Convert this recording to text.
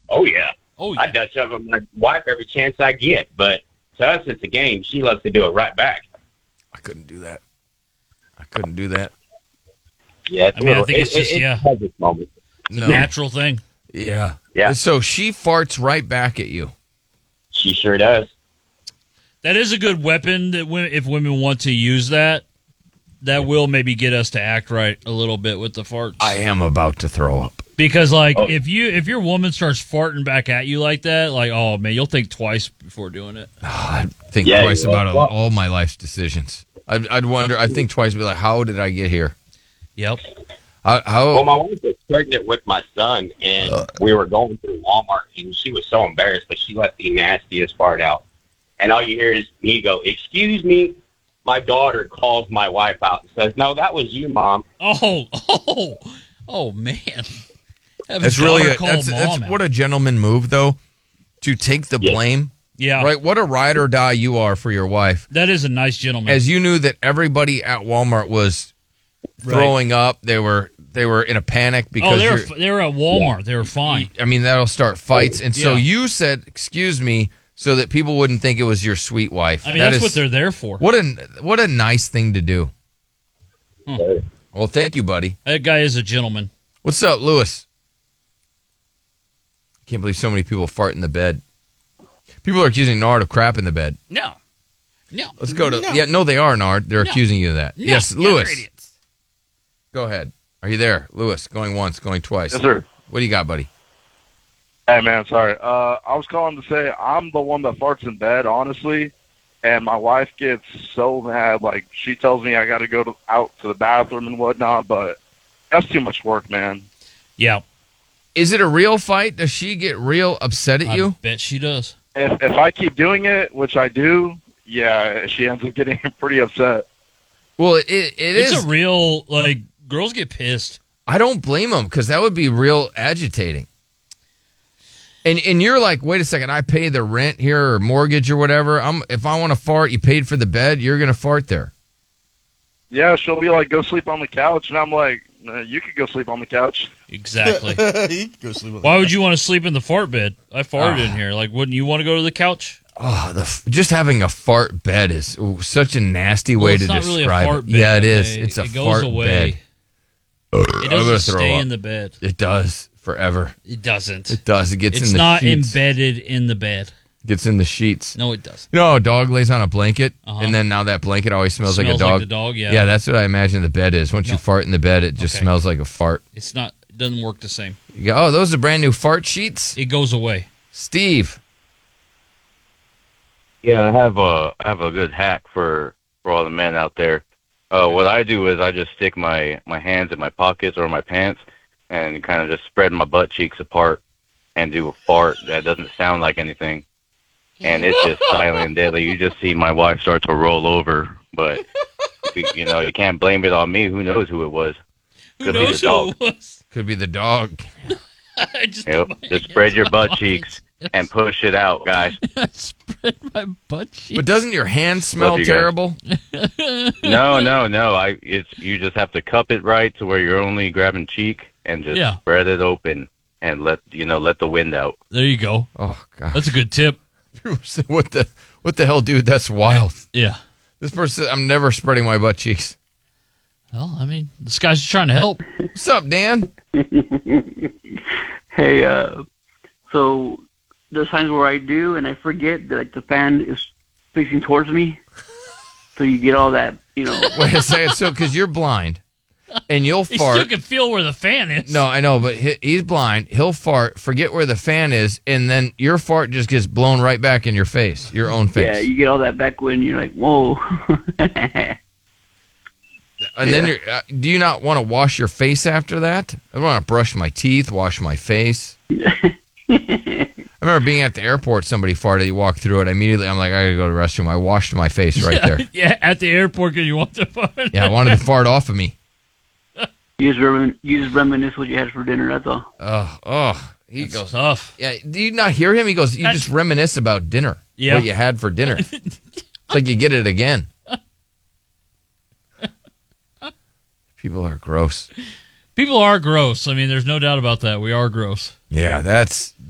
Oh, yeah. Oh, I yeah. Dutch over my wife every chance I get. But to us, it's a game. She loves to do it right back. I couldn't do that. I couldn't do that. Yeah, it's I mean, I think it's just, a public moment. No. Natural thing. Yeah. Yeah. So she farts right back at you. She sure does. That is a good weapon that if women want to use that will maybe get us to act right a little bit with the farts. I am about to throw up. Because if your woman starts farting back at you like that, like, oh man, you'll think twice before doing it. I think twice about all my life's decisions. I'd wonder. I think twice. Be like, how did I get here? Yep. Well, my wife was pregnant with my son, and we were going through Walmart, and she was so embarrassed, but she let the nastiest fart out. And all you hear is me go, "Excuse me." My daughter calls my wife out and says, "No, that was you, Mom." Oh, man. That's really that's what a gentleman move, though, to take the blame. Yeah. Right. What a ride or die you are for your wife. That is a nice gentleman. As you knew that everybody at Walmart was throwing up. They were in a panic because they were at Walmart. Yeah. They were fine. I mean, that'll start fights. And so you said, "Excuse me," so that people wouldn't think it was your sweet wife. I mean, that's what they're there for. What a nice thing to do. Well, thank you, buddy. That guy is a gentleman. What's up, Lewis? Can't believe so many people fart in the bed. People are accusing Nard of crap in the bed. No. Let's go to... No. Yeah, no, they are, Nard. They're accusing you of that. No. Yes, Lewis. Go ahead. Are you there? Lewis, going once, going twice. Yes, sir. What do you got, buddy? Hey, man, sorry. I was calling to say I'm the one that farts in bed, honestly, and my wife gets so mad. Like, she tells me I got to go out to the bathroom and whatnot, but that's too much work, man. Yeah. Is it a real fight? Does she get real upset at you? I bet she does. If I keep doing it, which I do, yeah, she ends up getting pretty upset. Well, it's a real, like, girls get pissed. I don't blame them because that would be real agitating. And you're like, wait a second, I pay the rent here or mortgage or whatever. If I want to fart, you paid for the bed, you're going to fart there. Yeah, she'll be like, go sleep on the couch. And I'm like, you could go sleep on the couch. Exactly. Go sleep on Why would you want to sleep in the fart bed? I farted in here. Like, wouldn't you want to go to the couch? Oh, just having a fart bed is such a nasty way to describe really a fart it. bed, Yeah, it is. It's a it goes fart away. bed. It doesn't stay in the bed. It does forever. It doesn't. It does. It gets in the sheets. It's not embedded in the bed. Gets in the sheets. No, it doesn't. You know, a dog lays on a blanket, and then now that blanket always smells like a dog. Like the dog, yeah. Yeah, that's what I imagine the bed is. Once you fart in the bed, it just smells like a fart. It's not. It doesn't work the same. You go, oh, those are brand new fart sheets? It goes away. Steve. Yeah, I have a good hack for all the men out there. What I do is I just stick my hands in my pockets or my pants and kind of just spread my butt cheeks apart and do a fart that doesn't sound like anything. And it's just silent and deadly. You just see my wife start to roll over, but you know, you can't blame it on me. Who knows who it was? Who knows who it was? Could be the dog. Just spread your butt cheeks and push it out, guys. Spread my butt cheeks. But doesn't your hand smell terrible? No. You just have to cup it right to where you're only grabbing cheek and just spread it open and let the wind out. There you go. Oh God, that's a good tip. What the hell, dude? That's wild. Yeah. This person, I'm never spreading my butt cheeks. Well, I mean, this guy's just trying to help. What's up, Dan? Hey, so there's times where I do and I forget that like the fan is facing towards me. So you get all that, you know. Wait a second. So, because you're blind and you'll fart. You can feel where the fan is. No, I know, but he's blind. He'll fart, forget where the fan is, and then your fart just gets blown right back in your face, your own face. Yeah, you get all that back when you're like, whoa. And then do you not want to wash your face after that? I want to brush my teeth, wash my face. I remember being at the airport, somebody farted, you walked through it. Immediately, I'm like, I gotta go to the restroom. I washed my face right there. Yeah, at the airport because you want to fart. Yeah, I wanted to fart off of me. You just reminisce what you had for dinner, that's all. He That's goes, tough. Yeah, do you not hear him? He goes, you just reminisce about dinner. Yeah. What you had for dinner. It's like you get it again. People are gross. People are gross. I mean, there's no doubt about that. We are gross. Yeah, that's